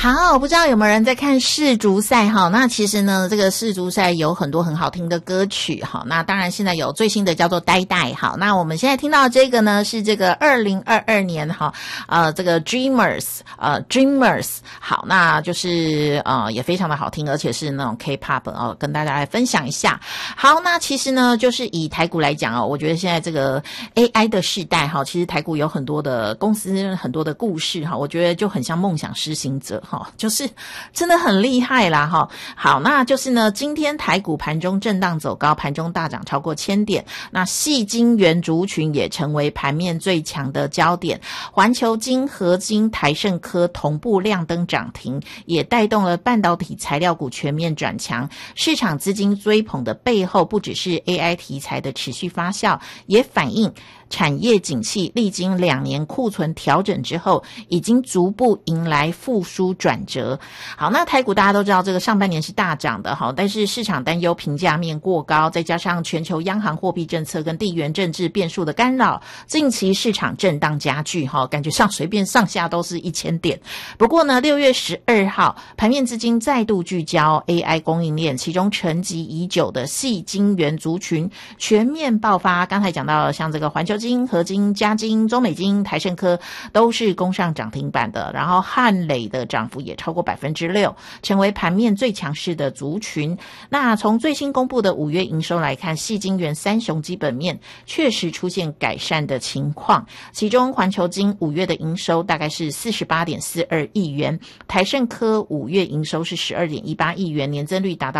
好，不知道有没有人在看世足赛哈？那其实呢，这个世足赛有很多很好听的歌曲哈。那当然现在有最新的叫做呆呆。好，那我们现在听到的这个呢是这个2022年哈，这个 Dreamers。好，那就是也非常的好听，而且是那种 K-pop 跟大家来分享一下。好，那其实呢，就是以台股来讲我觉得现在这个 AI 的世代哈，其实台股有很多的公司，很多的故事哈，我觉得就很像梦想实行者哈，就是真的很厉害啦哈。好，那就是呢，今天台股盘中震荡走高，盘中大涨超过1000点，那矽晶圆族群也成为盘面最强的焦点，环球晶、合晶、台胜科同步亮灯涨停，也带动了半导体材料股全面转强。市场资金追捧的背后，不只是 AI 题材的持续发酵，也反映产业景气历经2年库存调整之后，已经逐步迎来复苏转折。好，那台股大家都知道这个上半年是大涨的哈，但是市场担忧评价面过高，再加上全球央行货币政策跟地缘政治变数的干扰，近期市场震荡加剧哈，感觉上随便上下都是1000点。不过呢，6月12号盘面资金再度聚焦 AI 供应链，其中沉寂已久的矽晶圆族群全面爆发。刚才讲到像这个环球晶、合晶、嘉晶、中美晶、台胜科都是攻上涨停板的，然后汉磊的涨幅也超过 6%， 成为盘面最强势的族群。那从最新公布的5月营收来看，矽晶圆三雄基本面确实出现改善的情况，其中环球晶5月的营收大概是 48.42 亿元，台胜科5月营收是 12.18 亿元，年增率达到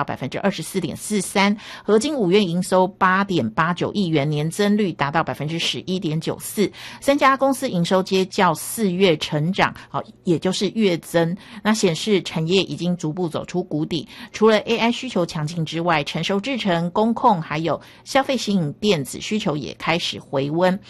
24.43%， 合晶5月营收 8.89 亿元，年增率达到 11.94%， 三家公司营收皆较4月成长，也就是月增，那显示产业已经逐步走出谷底。除了 AI 需求强劲之外，成熟制程、工控还有消费性电子需求也开始回温。